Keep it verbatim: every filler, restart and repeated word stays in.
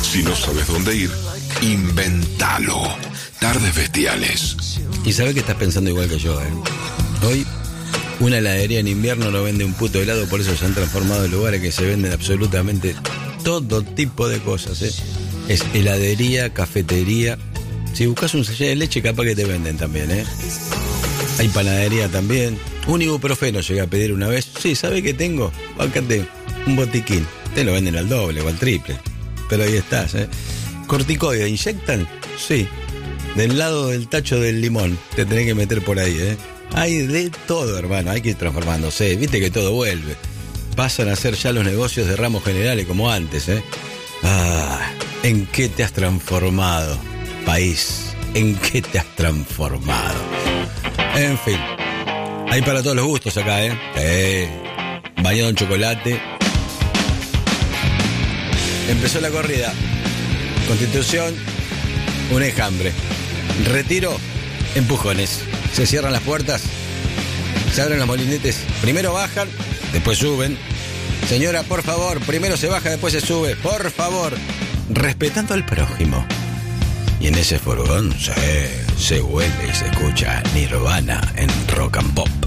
Si no sabes dónde ir, inventalo. Tardes Bestiales. Y sabés que estás pensando igual que yo, ¿eh? Hoy una heladería en invierno no vende un puto helado, por eso se han transformado en lugares que se venden absolutamente todo tipo de cosas, ¿eh? Es heladería, cafetería. Si buscas un sachet de leche, capaz que te venden también, ¿eh? Hay panadería también. Un ibuprofeno llegué a pedir una vez. Sí, ¿sabés qué tengo? Báncate un botiquín. Te lo venden al doble o al triple. Pero ahí estás, ¿eh? Corticoide, ¿inyectan? Sí. Del lado del tacho del limón. Te tenés que meter por ahí, ¿eh? Hay de todo, hermano. Hay que ir transformándose. Viste que todo vuelve. Pasan a ser ya los negocios de ramos generales como antes, ¿eh? Ah, ¿en qué te has transformado, país? ¿En qué te has transformado? En fin. Hay para todos los gustos acá, ¿eh? Eh bañado en chocolate. Empezó la corrida. Constitución, un enjambre. Retiro, empujones. Se cierran las puertas, se abren los molinetes. Primero bajan, después suben. Señora, por favor, primero se baja, después se sube. Por favor, respetando al prójimo. Y en ese furgón se, se huele y se escucha Nirvana en Rock and Pop.